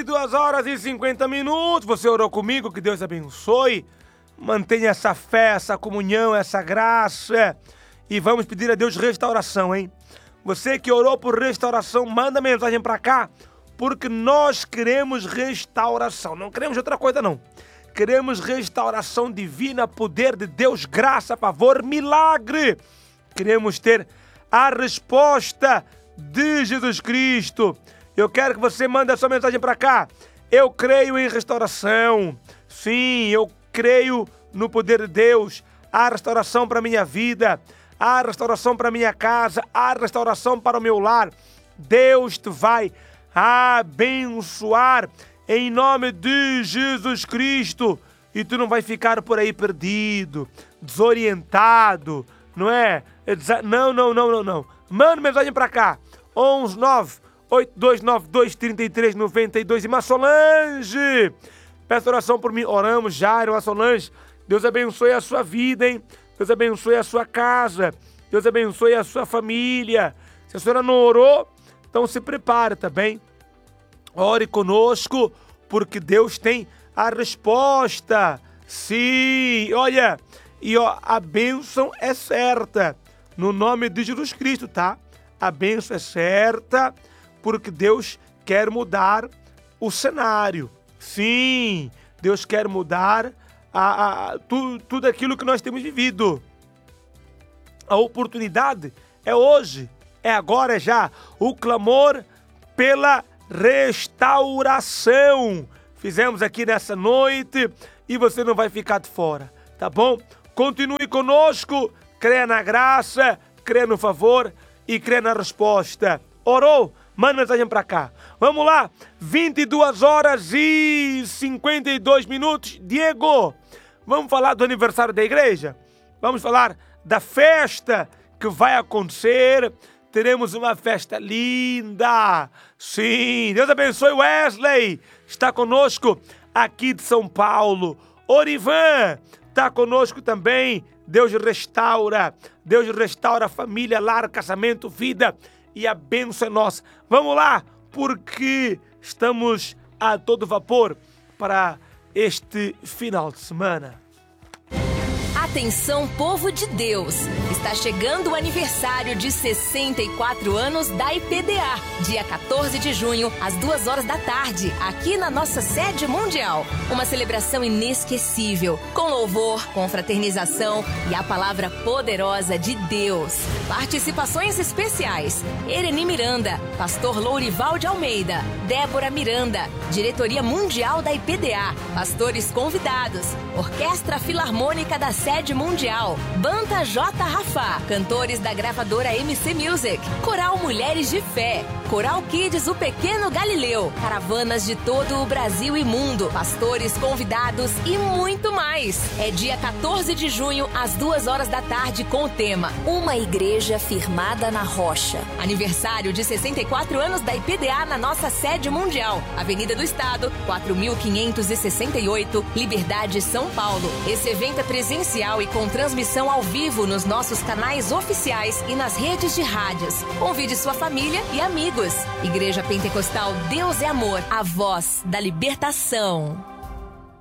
22 horas e 50 minutos. Você orou comigo, que Deus abençoe. Mantenha essa fé, essa comunhão, essa graça. E vamos pedir a Deus restauração, hein? Você que orou por restauração, manda mensagem para cá, porque nós queremos restauração. Não queremos outra coisa, não. Queremos restauração divina, poder de Deus, graça, favor, milagre. Queremos ter a resposta de Jesus Cristo. Eu quero que você mande a sua mensagem para cá. Eu creio em restauração. Sim, eu creio no poder de Deus. Há restauração para a minha vida. Há restauração para a minha casa. Há restauração para o meu lar. Deus te vai abençoar em nome de Jesus Cristo. E tu não vai ficar por aí perdido, desorientado, não é? Não. Manda mensagem para cá. 119-8292-3392. Irmã Solange, peço oração por mim. Oramos já, irmã Solange. Deus abençoe a sua vida, hein? Deus abençoe a sua casa. Deus abençoe a sua família. Se a senhora não orou, então se prepare, tá bem? Ore conosco, porque Deus tem a resposta. Sim, olha, a bênção é certa, no nome de Jesus Cristo, tá? A bênção é certa, porque Deus quer mudar o cenário. Sim, Deus quer mudar tudo aquilo que nós temos vivido. A oportunidade é hoje, é agora, é já. O clamor pela restauração. Fizemos aqui nessa noite e você não vai ficar de fora, tá bom? Continue conosco, creia na graça, creia no favor e creia na resposta. Orou? Manda mensagem para cá. Vamos lá, 22 horas e 52 minutos. Diego, vamos falar do aniversário da igreja? Vamos falar da festa que vai acontecer. Teremos uma festa linda. Sim, Deus abençoe. Wesley está conosco aqui de São Paulo. Orivan está conosco também. Deus restaura a família, lar, casamento, vida, e a bênção é nossa. Vamos lá, porque estamos a todo vapor para este final de semana. Atenção, povo de Deus! Está chegando o aniversário de 64 anos da IPDA. Dia 14 de junho, às 2 horas da tarde, aqui na nossa sede mundial. Uma celebração inesquecível, com louvor, confraternização e a palavra poderosa de Deus. Participações especiais: Ereni Miranda, Pastor Lourival de Almeida, Débora Miranda, Diretoria Mundial da IPDA, pastores convidados, Orquestra Filarmônica da Sede Mundial, Banda J. Rafá, cantores da gravadora MC Music, Coral Mulheres de Fé, Coral Kids O Pequeno Galileu, caravanas de todo o Brasil e mundo, pastores convidados e muito mais. É dia 14 de junho, às 2 horas da tarde, com o tema Uma Igreja Firmada na Rocha. Aniversário de 64 anos da IPDA na nossa sede mundial, Avenida do Estado, 4568, Liberdade, São Paulo. Esse evento é presencial e com transmissão ao vivo nos nossos canais oficiais e nas redes de rádios. Convide sua família e amigos. Igreja Pentecostal Deus é Amor, a voz da libertação.